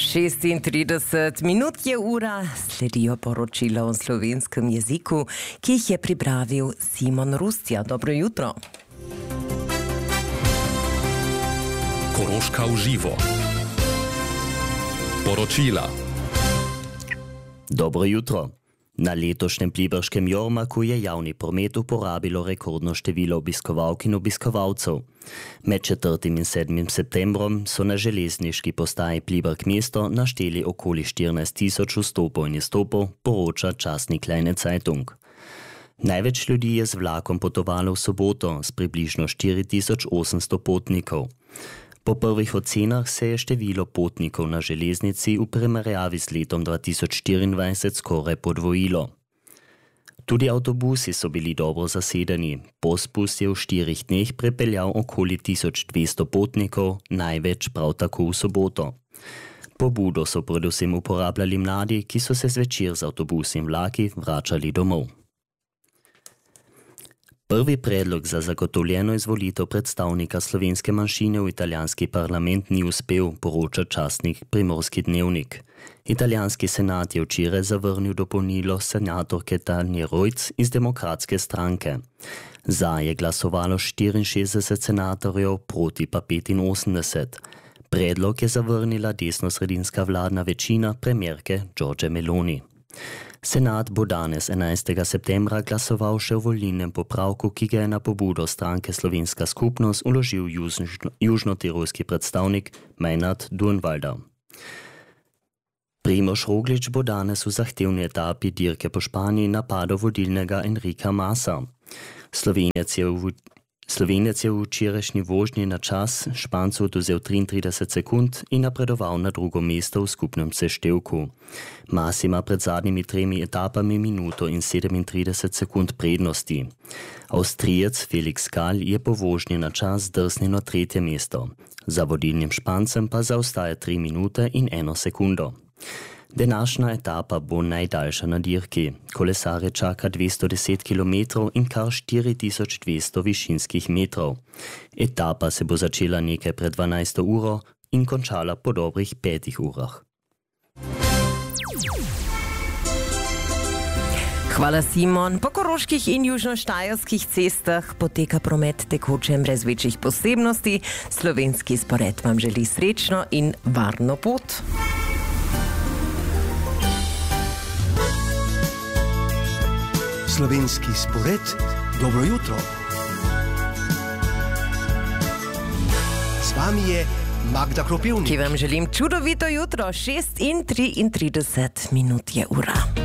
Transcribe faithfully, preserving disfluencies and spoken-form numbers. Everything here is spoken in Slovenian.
šestintrideset minut je ura, sledijo poročila o slovenskem jeziku, ki jih je pripravil Simon Rustja. Dobro jutro. Koroška v živo. Poročila. Dobro jutro. Na letošnjem Pliberskem jarmarku je javni promet uporabilo rekordno število obiskovalk in obiskovalcev. Med četrtim in sedmim septembrom so na železniški postaji Pliberk mesto našteli okoli štirinajst tisoč vstopov in izstopov, poroča časnik Kleine Zeitung. Največ ljudi je z vlakom potovalo v soboto s približno štiri tisoč osemsto potnikov. Po prvih ocenah se je število potnikov na železnici v primerjavi s letom dva tisoč štiriindvajset skoraj podvojilo. Tudi avtobusi so bili dobro zasedeni. Pospust je v štirih dneh prepeljal okoli tisoč dvesto potnikov, največ prav tako v soboto. Pobudo so predvsem uporabljali mladi, ki so se zvečer z avtobusi in vlaki vračali domov. Prvi predlog za zagotovljeno izvolitev predstavnika slovenske manjšine v italijanski parlament ni uspel, poroča časnik Primorski dnevnik. Italijanski senat je včeraj zavrnil dopolnilo senatorke Tanje Rojc iz demokratske stranke. Za je glasovalo štiriinšestdeset senatorjev, proti pa petinosemdeset. Predlog je zavrnila desnosredinska vladna večina premierke Giorgie Meloni. Senat bo danes enajstega septembra glasoval še o volilnem popravku, ki ga je na pobudo stranke Slovenska skupnost vložil južnotirolski predstavnik Meinhard Durnwalder. Primož Roglič bo danes v zahtevni etapi dirke po Španiji napadel vodilnega Enrika Masa. Slovenec je v Slovenec je v včerajšnji vožnji na čas Špancu odvzel triintrideset sekund in napredoval na drugo mesto v skupnem seštevku. Mas ima pred zadnjimi tremi etapami minuto in sedemintrideset sekund prednosti. Avstrijec Felix Gall je po vožnji na čas zdrsnil na tretje mesto. Za vodilnim Špancem pa zaostaja tri minute in eno sekundo. Današnja etapa bo najdaljša na dirki. Kolesarje čaka dvesto deset kilometrov in kar štiri tisoč dvesto višinskih metrov. Etapa se bo začela nekaj pred dvanajsto uro in končala po dobrih petih urah. Hvala, Simon. Po koroških in južnoštajerskih cestah poteka promet tekočem brez večjih posebnosti. Slovenski spored vam želi srečno in varno pot. Slovenski spored, dobro jutro. Z vami je Magda Kropivnik, ki vam želim čudovito jutro. šest in triintrideset minut je ura.